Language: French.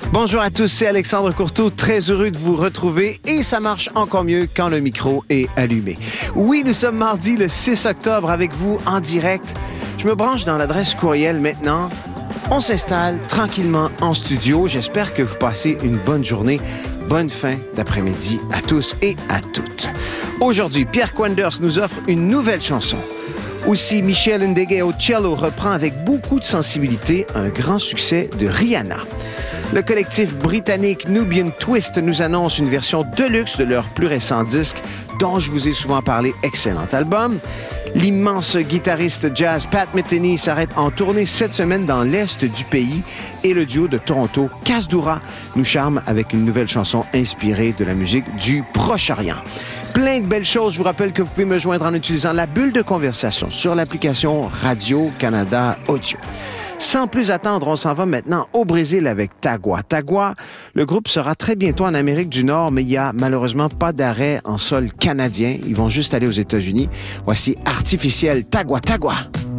Bonjour à tous, c'est Alexandre Courteau, très heureux de vous retrouver et ça marche encore mieux quand le micro est allumé. Oui, nous sommes mardi le 6 octobre avec vous en direct. Je me branche dans l'adresse courriel maintenant. On s'installe tranquillement en studio. J'espère que vous passez une bonne journée. Bonne fin d'après-midi à tous et à toutes. Aujourd'hui, Pierre Quenders nous offre une nouvelle chanson. Aussi, Michel Ndegeocello au cello reprend avec beaucoup de sensibilité un grand succès de Rihanna. Le collectif britannique Nubian Twist nous annonce une version deluxe de leur plus récent disque, dont je vous ai souvent parlé, excellent album. L'immense guitariste jazz Pat Metheny s'arrête en tournée cette semaine dans l'est du pays et le duo de Toronto, Kasdura, nous charme avec une nouvelle chanson inspirée de la musique du Proche-Orient. Plein de belles choses. Je vous rappelle que vous pouvez me joindre en utilisant la bulle de conversation sur l'application Radio-Canada Audio. Sans plus attendre, on s'en va maintenant au Brésil avec Tagua. Tagua, le groupe sera très bientôt en Amérique du Nord, mais il n'y a malheureusement pas d'arrêt en sol canadien. Ils vont juste aller aux États-Unis. Voici Artificiel Tagua Tagua.